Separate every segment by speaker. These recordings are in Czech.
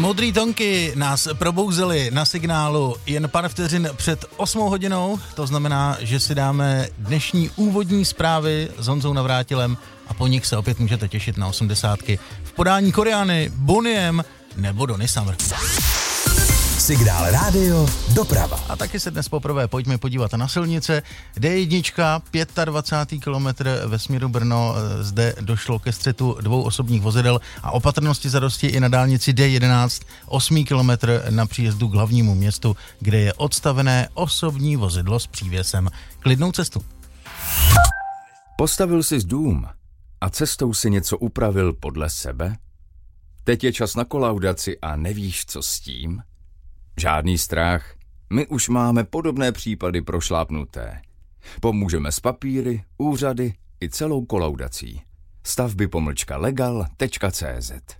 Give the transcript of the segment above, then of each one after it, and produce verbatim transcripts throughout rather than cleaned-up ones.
Speaker 1: Modrý tonky nás probouzely na signálu jen pár vteřin před osmou hodinou, to znamená, že si dáme dnešní úvodní zprávy s Honzou Navrátilem a po nich se opět můžete těšit na osmdesátky v podání Koreany, Boniem nebo Donny Summer.
Speaker 2: Signál rádio, doprava.
Speaker 1: A taky se dnes poprvé pojďme podívat na silnice. D jedna, dvacátý pátý kilometr ve směru Brno, zde došlo ke střetu dvou osobních vozidel a opatrnosti zadosti i na dálnici D jedenáct, osmý kilometr na příjezdu k hlavnímu městu, kde je odstavené osobní vozidlo s přívěsem. Klidnou cestu.
Speaker 3: Postavil jsi dům a cestou si něco upravil podle sebe? Teď je čas na kolaudaci a nevíš, co s tím? Žádný strach, my už máme podobné případy prošlápnuté. Pomůžeme s papíry, úřady i celou kolaudací. Stavby pomlčka legal tečka cé zet.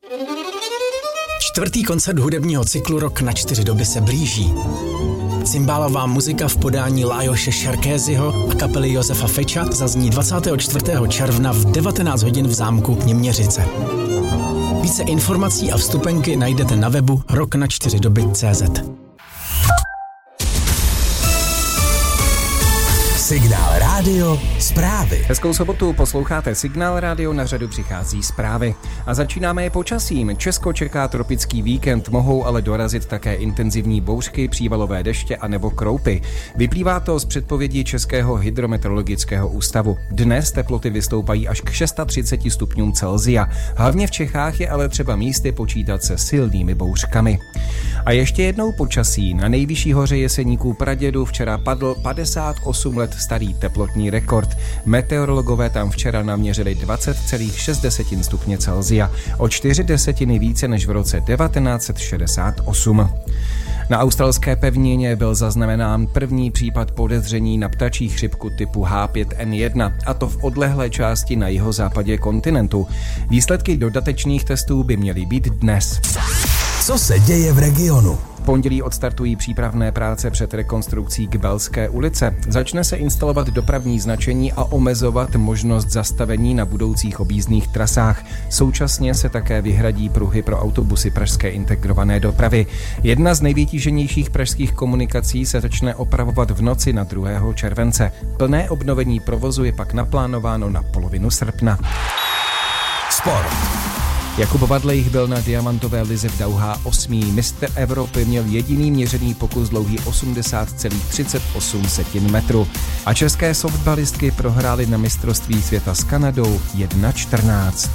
Speaker 4: Čtvrtý koncert hudebního cyklu Rok na čtyři doby se blíží. Cymbálová muzika v podání Lajoše Šarkézyho a kapely Josefa Feča zazní dvacátého čtvrtého června v devatenáct hodin v zámku Něměřice. Více informací a vstupenky najdete na webu rok na čtyři doby tečka cé zet.
Speaker 2: Signál rádio, zprávy.
Speaker 5: Hezkou sobotu posloucháte Signál rádio, na řadu přichází zprávy. A začínáme je počasím. Česko čeká tropický víkend, mohou ale dorazit také intenzivní bouřky, přívalové deště a nebo kroupy. Vyplývá to z předpovědi Českého hydrometeorologického ústavu. Dnes teploty vystoupají až k třiceti šesti stupňům Celsia. Hlavně v Čechách je ale třeba místy počítat se silnými bouřkami. A ještě jednou počasí. Na nejvyšší hoře Jeseníků Pradědu včera padl padesát osm let starý teplotní rekord. Meteorologové tam včera naměřili dvacet celá šest stupně Celsia, o čtyři desetiny více než v roce devatenáct set šedesát osm. Na australské pevnině byl zaznamenán první případ podezření na ptačí chřipku typu H pět N jedna, a to v odlehlé části na jihozápadě kontinentu. Výsledky dodatečných testů by měly být dnes.
Speaker 2: Co se děje v regionu?
Speaker 5: V pondělí odstartují přípravné práce před rekonstrukcí Kbelské ulice. Začne se instalovat dopravní značení a omezovat možnost zastavení na budoucích objízdných trasách. Současně se také vyhradí pruhy pro autobusy pražské integrované dopravy. Jedna z nejvytíženějších pražských komunikací se začne opravovat v noci na druhého července. Plné obnovení provozu je pak naplánováno na polovinu srpna.
Speaker 2: Sport.
Speaker 5: Jakub Vadlejch byl na diamantové lize v Dauhá osmý. Mistr Evropy měl jediný měřený pokus dlouhý osmdesát celá třicet osm metru. A české softballistky prohrály na mistrovství světa s Kanadou jedna čtrnáct.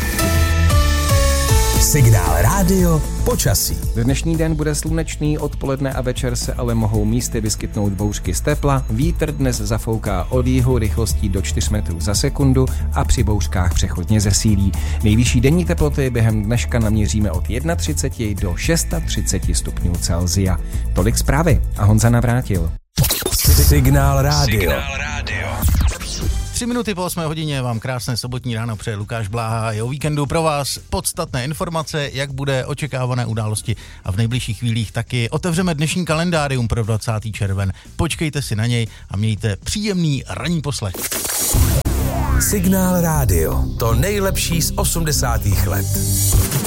Speaker 2: Signál rádio, počasí.
Speaker 5: Dnešní den bude slunečný, odpoledne a večer se ale mohou místy vyskytnout bouřky z tepla. Vítr dnes zafouká od jihu rychlostí do čtyř metrů za sekundu a při bouřkách přechodně zesílí. Nejvyšší denní teploty během dneška naměříme od třicet jedna do třicet šest stupňů Celsia. Tolik zprávy a Honza Navrátil.
Speaker 2: Signál rádio.
Speaker 1: Signál rádio. Tři minuty po osmé hodině vám krásné sobotní ráno přeje Lukáš Bláha a jeho víkendu pro vás podstatné informace, jak bude očekávané události a v nejbližších chvílích taky otevřeme dnešní kalendárium pro dvacátý červen. Počkejte si na něj a mějte příjemný ranní poslech.
Speaker 2: Signál rádio, to nejlepší z osmdesátých let.